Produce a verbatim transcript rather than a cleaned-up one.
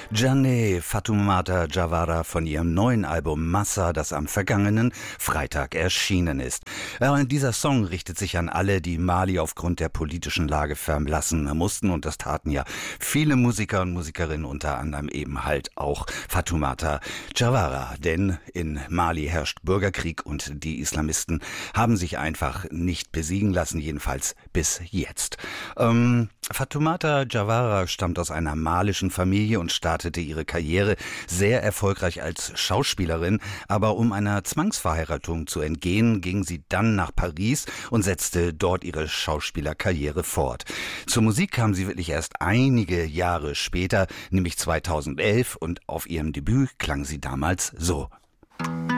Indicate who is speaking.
Speaker 1: Janeh Fatoumata Diawara von ihrem neuen Album Massa, das am vergangenen Freitag erschienen ist. Ja, dieser Song richtet sich an alle, die Mali aufgrund der politischen Lage verlassen mussten, und das taten ja viele Musiker und Musikerinnen, unter anderem eben halt auch Fatoumata Diawara. Denn in Mali herrscht Bürgerkrieg und die Islamisten haben sich einfach nicht besiegen lassen, jedenfalls bis jetzt. Ähm, Fatoumata Diawara stammt aus einer malischen Familie und startete ihre Karriere sehr erfolgreich als Schauspielerin, aber um einer Zwangsverheiratung zu entgehen, ging sie dann nach Paris und setzte dort ihre Schauspielerkarriere fort. Zur Musik kam sie wirklich erst einige Jahre später, nämlich zweitausendelf, und auf ihrem Debüt klang sie damals so.